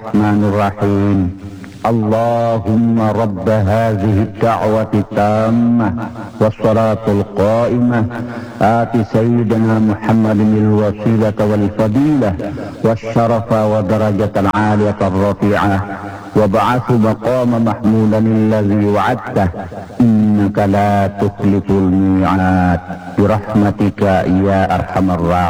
الرحمن الرحيم. اللهم رب هذه الدعوة التامة والصلاة القائمة آت سيدنا محمد الوسيلة والفضيلة والشرف ودرجة العالية الرفيعة وابعث مقام محمودا الذي وعدته إنك لا تخلف الميعاد برحمتك يا أرحم الراحمين.